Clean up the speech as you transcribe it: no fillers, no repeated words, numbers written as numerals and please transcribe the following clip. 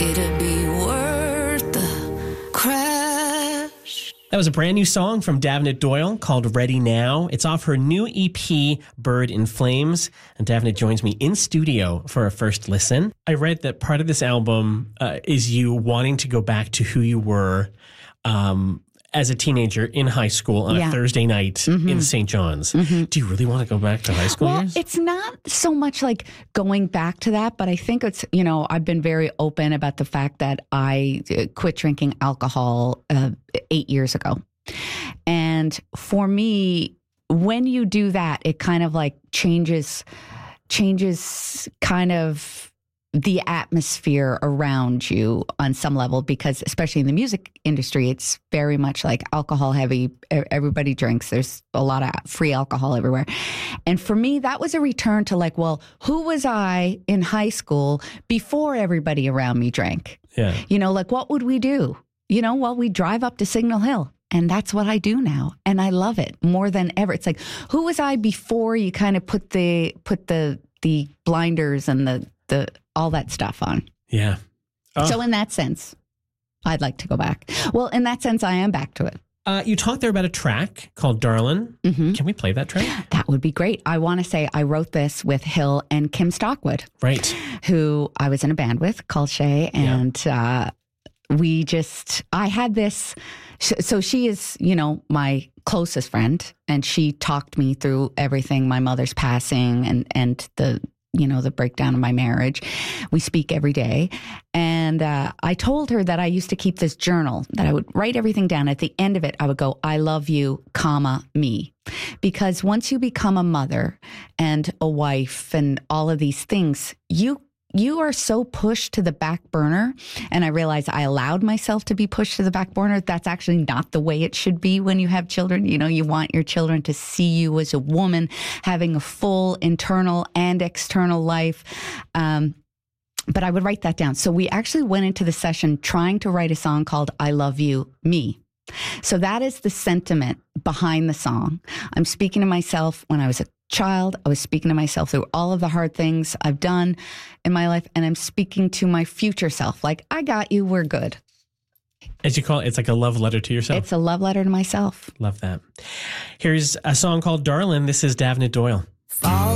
it'd be worth the crash. That was a brand new song from Davenant Doyle called Ready Now. It's off her new EP, Bird in Flames. And Davenant joins me in studio for a first listen. I read that part of this album is you wanting to go back to who you were as a teenager in high school on a Thursday night in St. John's. Do you really want to go back to high school years? It's not so much like going back to that, but I think it's, I've been very open about the fact that I quit drinking alcohol 8 years ago. And for me, when you do that, it kind of like changes kind of the atmosphere around you on some level, because especially in the music industry, it's very much like alcohol heavy. Everybody drinks. There's a lot of free alcohol everywhere. And for me, that was a return to like, well, who was I in high school before everybody around me drank? Yeah. Like what would we do? Well, we drive up to Signal Hill. And that's what I do now. And I love it more than ever. It's like, who was I before you kind of put the blinders and the all that stuff on? Yeah. Oh. So in that sense, I'd like to go back. Well, in that sense, I am back to it. You talked there about a track called Darlin'. Mm-hmm. Can we play that track? That would be great. I want to say I wrote this with Hill and Kim Stockwood. Right. Who I was in a band with called Shay. And I had this. So she is, my closest friend. And she talked me through everything, my mother's passing and the breakdown of my marriage. We speak every day. And I told her that I used to keep this journal, that I would write everything down. At the end of it, I would go, I love you, comma, me. Because once you become a mother and a wife and all of these things, you are so pushed to the back burner. And I realized I allowed myself to be pushed to the back burner. That's actually not the way it should be when you have children. You want your children to see you as a woman having a full internal and external life. But I would write that down. So we actually went into the session trying to write a song called I Love You, Me. So that is the sentiment behind the song. I'm speaking to myself when I was a child. I was speaking to myself through all of the hard things I've done in my life. And I'm speaking to my future self. Like, I got you. We're good. As you call it, it's like a love letter to yourself. It's a love letter to myself. Love that. Here's a song called Darlin'. This is Davenant Doyle.